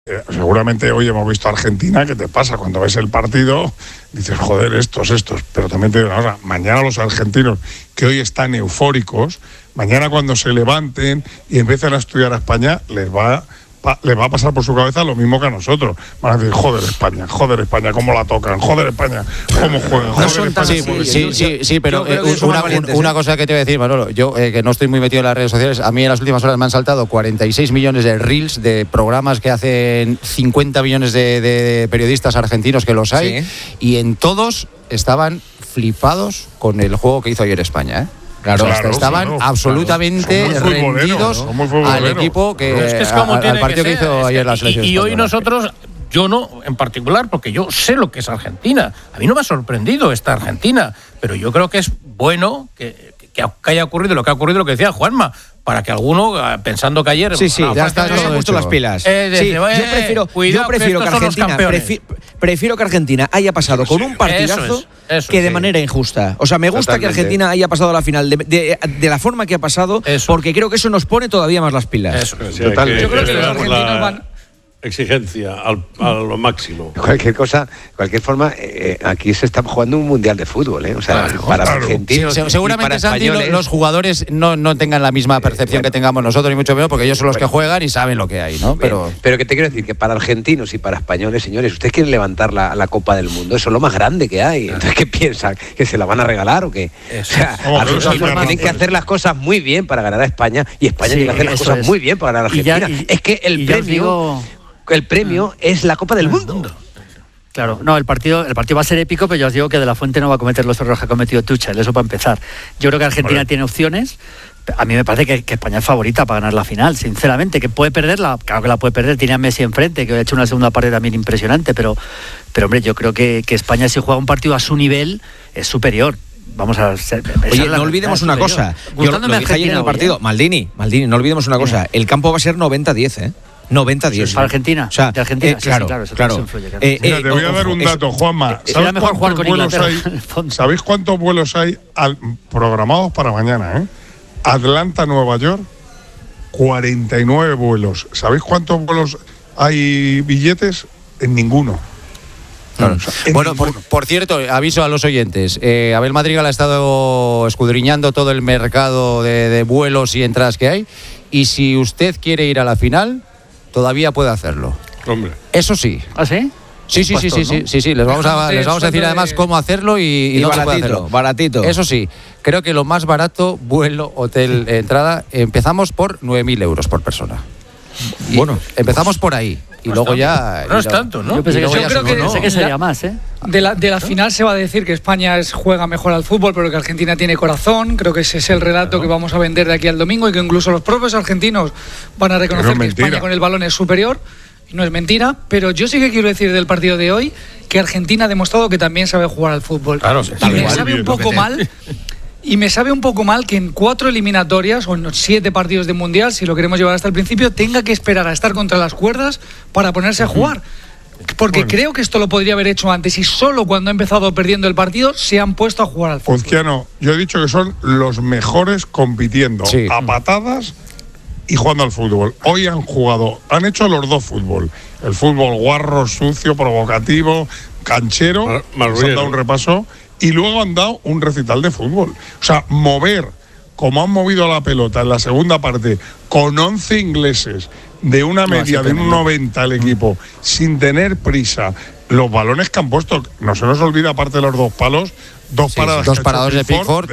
Seguramente hoy hemos visto a Argentina. ¿Qué te pasa? Cuando ves el partido dices, joder, estos, pero también te digo, ahora, mañana los argentinos que hoy están eufóricos, mañana cuando se levanten y empiecen a estudiar a España, les va a pasar por su cabeza lo mismo que a nosotros. Van a decir, joder España, cómo la tocan, joder España, cómo juegan, joder España. Sí, pero una cosa que te voy a decir, Manolo, yo que no estoy muy metido en las redes sociales, a mí en las últimas horas me han saltado 46 millones de reels de programas que hacen 50 millones de periodistas argentinos, que los hay, y en todos estaban flipados con el juego que hizo ayer España, Claro, estaban absolutamente rendidos al equipo al partido que hizo ayer la selección. Y hoy nosotros, yo no en particular, porque yo sé lo que es Argentina. A mí no me ha sorprendido esta Argentina, pero yo creo que es bueno que haya ocurrido lo que ha ocurrido, lo que decía Juanma, para que alguno, pensando que ayer... Sí, ya está todo puesto hecho. Las pilas. Yo prefiero que Argentina haya pasado con un partidazo que de manera injusta. O sea, me gusta que Argentina haya pasado a la final de la forma que ha pasado, porque creo que eso nos pone todavía más las pilas. Yo creo que los argentinos van... exigencia a lo máximo. Cualquier forma, aquí se está jugando un mundial de fútbol, O sea, para argentinos. Seguramente, Santi, los jugadores no tengan la misma percepción que tengamos nosotros, ni mucho menos, porque ellos son los que juegan y saben lo que hay, ¿no? Pero que te quiero decir que para argentinos y para españoles, señores, ustedes quieren levantar la Copa del Mundo, eso es lo más grande que hay. Entonces, ¿qué piensan? ¿Que se la van a regalar o qué? O sea, argentinos tienen que hacer las cosas muy bien para ganar a España, y España tiene que hacer las cosas muy bien para ganar a Argentina. Es que el premio es la Copa del Mundo. Claro, no, el partido va a ser épico, pero yo os digo que De La Fuente no va a cometer los errores que ha cometido Tuchel, eso para empezar. Yo creo que Argentina tiene opciones. A mí me parece que España es favorita para ganar la final, sinceramente. Que puede perderla, claro que la puede perder, tiene a Messi enfrente, que ha hecho una segunda parte también impresionante, pero hombre, yo creo que España, si juega un partido a su nivel, es superior. Vamos a ser, oye, no olvidemos una cosa. Yo lo dije ayer en el partido, Maldini, no olvidemos una cosa. El campo va a ser 90-10, 90-10. ¿Para Argentina? O sea, de Argentina, claro. Influye, mira, te voy a dar un dato, Juanma. ¿Sabéis cuántos vuelos hay programados para mañana? Atlanta, Nueva York, 49 vuelos. ¿Sabéis cuántos vuelos hay billetes? En ninguno. Claro. Bueno, por cierto, aviso a los oyentes. Abel Madrigal ha estado escudriñando todo el mercado de vuelos y entradas que hay. Y si usted quiere ir a la final, todavía puede hacerlo. Hombre. Eso sí. ¿Ah, sí? Sí. Les vamos a decir además cómo hacerlo y dónde puede hacerlo. Baratito. Eso sí, creo que lo más barato, vuelo, hotel, entrada, empezamos por 9.000 euros por persona. Bueno, empezamos por ahí. Y no luego ya... No es tanto, ¿no? Yo creo que sería más, De la final se va a decir que España juega mejor al fútbol, pero que Argentina tiene corazón. Creo que ese es el relato que vamos a vender de aquí al domingo, y que incluso los propios argentinos van a reconocer que España con el balón es superior. Y no es mentira, pero yo sí que quiero decir del partido de hoy que Argentina ha demostrado que también sabe jugar al fútbol. Claro, y me sabe un poco mal... Y me sabe un poco mal que en 4 eliminatorias o en 7 partidos de Mundial, si lo queremos llevar hasta el principio, tenga que esperar a estar contra las cuerdas para ponerse a jugar. Porque creo que esto lo podría haber hecho antes, y solo cuando ha empezado perdiendo el partido se han puesto a jugar al fútbol. Uzquiano, yo he dicho que son los mejores compitiendo a patadas y jugando al fútbol. Hoy han hecho los dos fútbol. El fútbol guarro, sucio, provocativo, canchero. Se han dado un repaso. Y luego han dado un recital de fútbol. O sea, mover, como han movido la pelota en la segunda parte, con 11 ingleses, de una media de un 90 el equipo, sin tener prisa, los balones que han puesto, no se nos olvida, aparte de los dos palos, dos paradas de Pickford,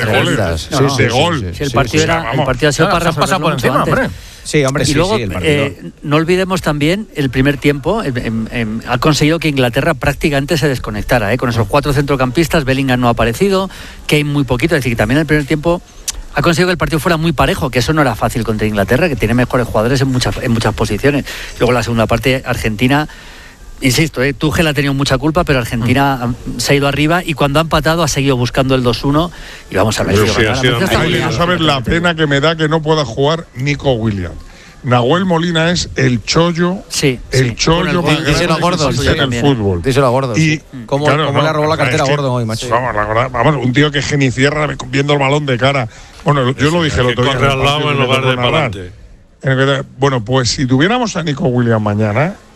de gol. El partido ha sido para pasar por encima, hombre. Sí, hombre, y luego, el partido. No olvidemos también el primer tiempo. Ha conseguido que Inglaterra prácticamente se desconectara. Con esos 4 centrocampistas, Bellingham no ha aparecido, Kane muy poquito. Es decir, que también el primer tiempo ha conseguido que el partido fuera muy parejo, que eso no era fácil contra Inglaterra, que tiene mejores jugadores en muchas posiciones. Luego la segunda parte, Argentina... Insisto, Tuchel ha tenido mucha culpa, pero Argentina se ha ido arriba, y cuando ha empatado ha seguido buscando el 2-1 y vamos a ver. No sabes la pena que me da que no pueda jugar Nico Williams. Nahuel Molina es el chollo, chollo más grande en el fútbol. Díselo a Gordo. Y ¿Cómo le ha robado la cartera a Gordo hoy, macho? Vamos, un tío que genicierra viendo el balón de cara. Bueno, yo lo dije el otro día. Corre al lado en lugar de para adelante. Bueno, pues si tuviéramos a Nico Williams mañana,